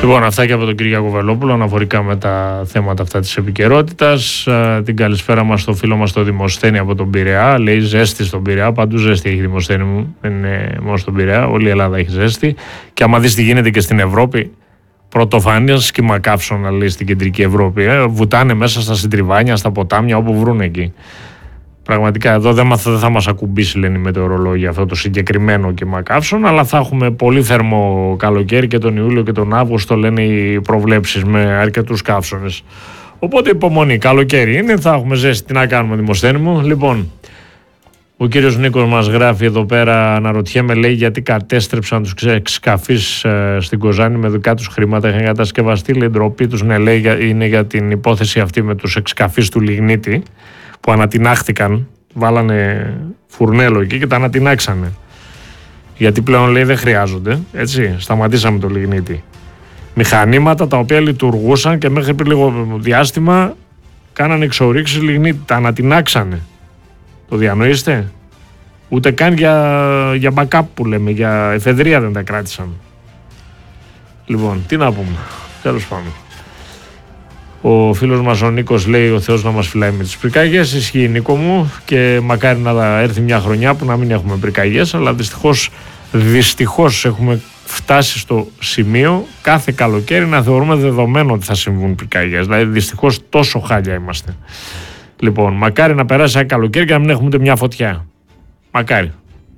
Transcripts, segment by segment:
Λοιπόν, αυτά και από τον Κυριάκο Βελόπουλο αναφορικά με τα θέματα αυτά της επικαιρότητας. Την καλησπέρα μας στο φίλο μας το Δημοσθένη από τον Πειραιά. Λέει ζέστη στον Πειραιά. Παντού ζέστη έχει, Δημοσθένη μου. Δεν είναι μόνο στον Πειραιά. Όλη η Ελλάδα έχει ζέστη. Και άμα δεις τι γίνεται και στην Ευρώπη, πρωτοφανές κύμα καύσωνα, λέει, στην κεντρική Ευρώπη. Βουτάνε μέσα στα συντριβάνια, στα ποτάμια, όπου βρουν εκεί. Πραγματικά εδώ δεν θα μας ακουμπήσει, λένε οι μετεωρολόγοι, αυτό το συγκεκριμένο κύμα καύσωνα, αλλά θα έχουμε πολύ θερμό καλοκαίρι και τον Ιούλιο και τον Αύγουστο, λένε οι προβλέψεις, με αρκετούς καύσωνες. Οπότε υπομονή, καλοκαίρι είναι, θα έχουμε ζέστη. Τι να κάνουμε, Δημοσθένη μου. Λοιπόν, ο κύριος Νίκος μας γράφει εδώ πέρα, αναρωτιέμαι, λέει, γιατί κατέστρεψαν τους εξκαφείς στην Κοζάνη με δικά τους χρήματα, είχαν κατασκευαστεί, λέει, ντροπή τους. Ναι, λέει, είναι για την υπόθεση αυτή με τους εξκαφείς του Λιγνίτη, που ανατινάχθηκαν, βάλανε φουρνέλο εκεί και τα ανατινάξανε. Γιατί πλέον, λέει, δεν χρειάζονται, έτσι, σταματήσαμε το Λιγνίτη. Μηχανήματα τα οποία λειτουργούσαν και μέχρι πριν λίγο διάστημα κάνανε εξορίξεις Λιγνίτη, τα ανατινάξανε. Το διανοείστε? Ούτε καν για backup που λέμε, για εφεδρεία δεν τα κράτησαν. Λοιπόν, τι να πούμε, τέλος πάντων. Ο φίλος μας ο Νίκος λέει, ο Θεός να μας φυλάει με τις πυρκαγιές. Ισχύει, Νίκο μου, και μακάρι να έρθει μια χρονιά που να μην έχουμε πυρκαγιές, αλλά δυστυχώς έχουμε φτάσει στο σημείο κάθε καλοκαίρι να θεωρούμε δεδομένο ότι θα συμβούν πυρκαγιές. Δηλαδή δυστυχώς τόσο χάλια είμαστε. Λοιπόν, μακάρι να περάσει ένα καλοκαίρι και να μην έχουμε ούτε μια φωτιά. Μακάρι.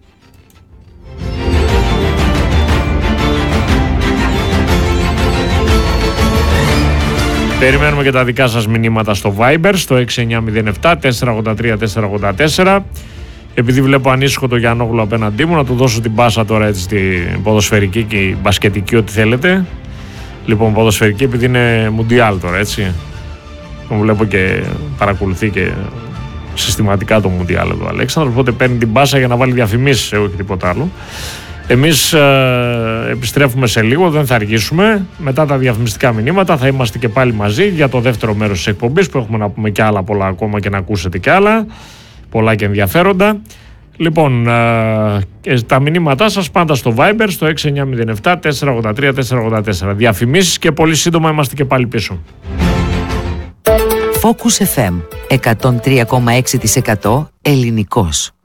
Περιμένουμε και τα δικά σας μηνύματα στο Viber, στο 6907 483 484. Επειδή βλέπω ανήσυχο το Γιαννόγλου απέναντί μου, να του δώσω την πάσα τώρα, έτσι, στην ποδοσφαιρική και μπασκετική, ό,τι θέλετε. Λοιπόν, ποδοσφαιρική, επειδή είναι Μουντιάλ τώρα, έτσι. Τον βλέπω και παρακολουθεί και συστηματικά το Μουντιάλ εδώ, Αλέξανδρος, οπότε παίρνει την πάσα για να βάλει διαφημίσεις, όχι τίποτα άλλο. Εμείς επιστρέφουμε σε λίγο, δεν θα αργήσουμε. Μετά τα διαφημιστικά μηνύματα θα είμαστε και πάλι μαζί για το δεύτερο μέρος της εκπομπής, που έχουμε να πούμε και άλλα πολλά ακόμα και να ακούσετε και άλλα, πολλά και ενδιαφέροντα. Λοιπόν, τα μηνύματά σας πάντα στο Viber, στο 6907 483 484. Διαφημίσεις και πολύ σύντομα είμαστε και πάλι πίσω. Focus FM 103,6% ελληνικός.